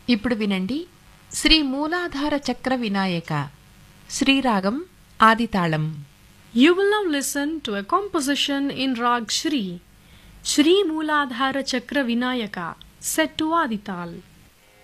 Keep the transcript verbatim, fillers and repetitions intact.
ఇప్పుడు వినండి శ్రీ మూలాధార చక్ర Vinayaka శ్రీరాగం ఆదితాళం. You will now listen to a composition in Rag Shri, Shri Mooladhara Chakra Vinayaka, set to Adital.